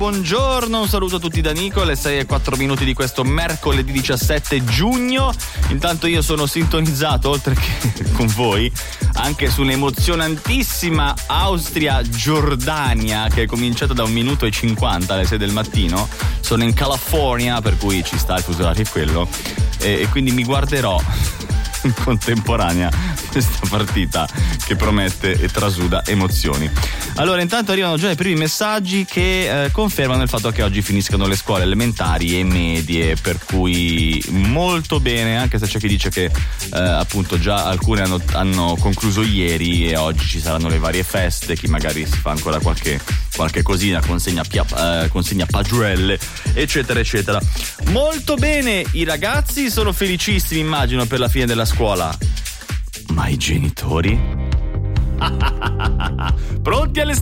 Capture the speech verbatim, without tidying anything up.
Buongiorno, un saluto a tutti da Nico, alle sei e quattro minuti di questo mercoledì diciassette giugno. Intanto io sono sintonizzato, oltre che con voi, anche su un'emozionantissima Austria-Giordania che è cominciata da un minuto e cinquanta alle sei del mattino. Sono in California, per cui ci sta il fuso orario quello, e, e quindi mi guarderò in contemporanea questa partita che promette e trasuda emozioni. Allora, intanto arrivano già i primi messaggi che eh, confermano il fatto che oggi finiscano le scuole elementari e medie, per cui molto bene, anche se c'è chi dice che eh, appunto già alcune hanno, hanno concluso ieri e oggi ci saranno le varie feste, chi magari si fa ancora qualche qualche cosina, consegna, pia, eh, consegna pagelle, eccetera eccetera. Molto bene, i ragazzi sono felicissimi, immagino, per la fine della scuola, ma i genitori? Pronti alle